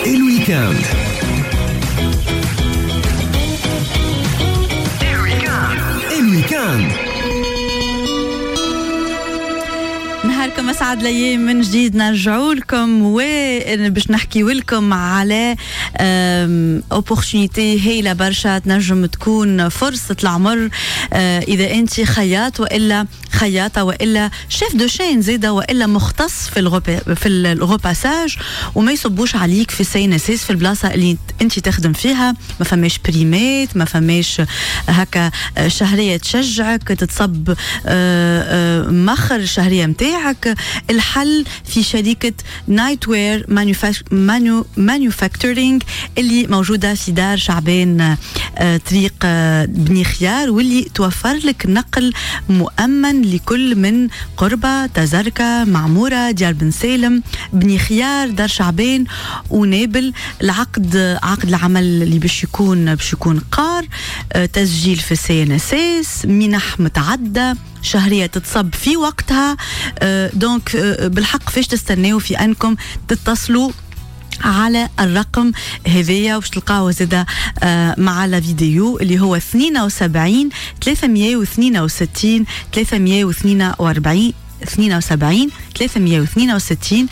الويكاند. نهاركم أسعد ليام من جديد. نرجعوا لكم وباش نحكي لكم على opportunité هايلة برشا تنجم تكون فرصة العمر إذا أنت خياط وإلا خياطة وإلا شيف دو شين زيادة وإلا مختص في الغوباساج وما يصبوش عليك في سينسيس في البلاصة اللي أنت تخدم فيها. ما فماش بريمات، ما فماش هكا شهرية تشجعك تتصب مخر شهرية متاعك. الحل في شركة نايت وير مانيفاكتورينج اللي موجودة في دار شعبان طريق بني خيار، واللي توفر لك نقل مؤمن لكل من قربة، تزركة، معمورة، ديار بن سالم، بني خيار، دار شعبان ونابل. عقد العمل اللي باش يكون قار، تسجيل في CNSS، منح متعدة، شهرية تتصب في وقتها. دونك بالحق فيش تستناو في أنكم تتصلوا على الرقم هذايا وش تلقاوه زادا مع الفيديو اللي هو 72 362 342 72 362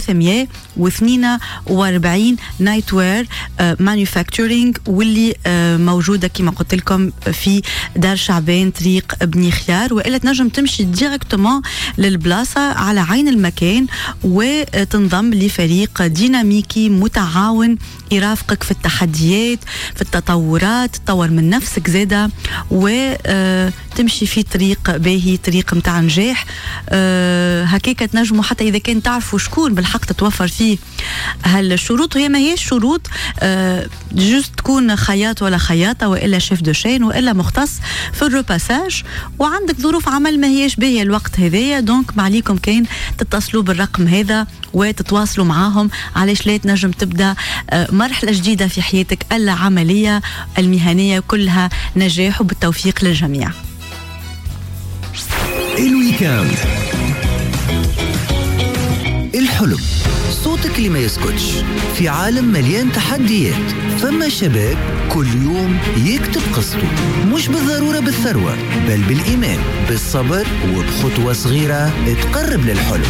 342 نايت وير مانيفاكتورينج، واللي موجودة كما قلت لكم في دار شعبان طريق بني خيار. وإلا تنجم تمشي ديريكتومون للبلاصة على عين المكان وتنضم لفريق ديناميكي متعاون يرافقك في التحديات، في التطورات، تطور من نفسك زادة وتمشي في طريق باهي، طريق متاع نجاح. هكاك تنجموا حتى إذا كان تعرفوا شكون بالحق تتوفر فيه هالشروط. هي ما هي الشروط جوست تكون خياط ولا خياطة وإلا شيف دو شين وإلا مختص في الروباساج وعندك ظروف عمل ما هيش باهية الوقت هذايا. دونك ما عليكم كان تتصلوا بالرقم هذا وتتواصلوا معاهم علاش لا تنجم تبدأ مرحلة جديدة في حياتك العملية المهنية كلها نجاح وبالتوفيق للجميع. الويكاند. الحلم صوتك اللي ما يسكتش في عالم مليان تحديات. فما شباب كل يوم يكتب قصته، مش بالضرورة بالثروة بل بالإيمان، بالصبر وبخطوة صغيرة تقرب للحلم.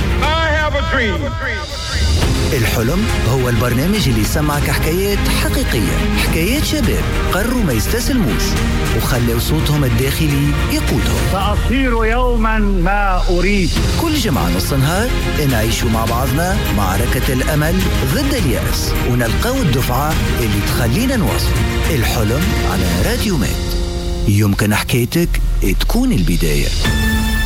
الحلم هو البرنامج اللي يسمعك حكايات حقيقية، حكايات شباب قرروا ما يستسلموش وخلوا صوتهم الداخلي يقودهم. سأصير يوما ما أريد. كل جمعة نص نهار نعيشوا مع بعضنا معركة الأمل ضد اليأس ونلقاو الدفعة اللي تخلينا نواصل. الحلم على راديو مات. يمكن حكايتك تكون البداية.